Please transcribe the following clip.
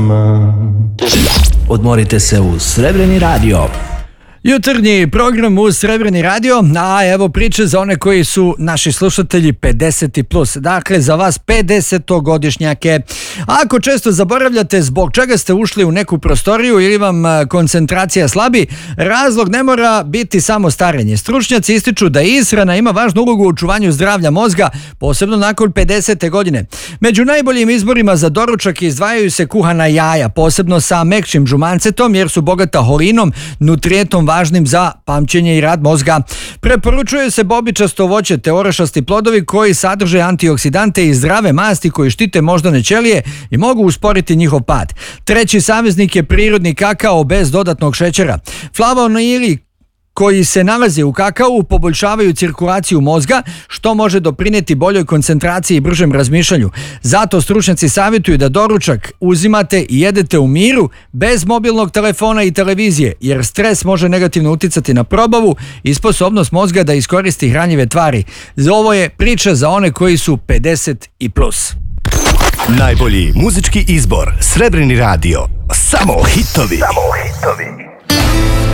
Odmorite se uz Srebreni radio. Jutarnji program uz Srebreni radio, a evo priče za one koji su naši slušatelji 50+. Dakle, za vas 50-godišnjake. Ako često zaboravljate zbog čega ste ušli u neku prostoriju ili vam koncentracija slabi, razlog ne mora biti samo starenje. Stručnjaci ističu da ishrana ima važnu ulogu u očuvanju zdravlja mozga, posebno nakon 50. godine. Među najboljim izborima za doručak izdvajaju se kuhana jaja, posebno sa mekšim žumancetom jer su bogata holinom, nutrijentom važnim za pamćenje i rad mozga. Preporučuje se bobičasto voće te orašasti plodovi koji sadrže antioksidante i zdrave masti koji štite moždane ćelije i mogu usporiti njihov pad. Treći saveznik je prirodni kakao bez dodatnog šećera. Flavonoidi koji se nalaze u kakao poboljšavaju cirkulaciju mozga, što može doprinijeti boljoj koncentraciji i bržem razmišljanju. Zato stručnjaci savjetuju da doručak uzimate i jedete u miru, bez mobilnog telefona i televizije, jer stres može negativno uticati na probavu i sposobnost mozga da iskoristi hranjive tvari. Ovo je priča za one koji su 50+. Najbolji muzički izbor, Srebreni radio. Samo hitovi.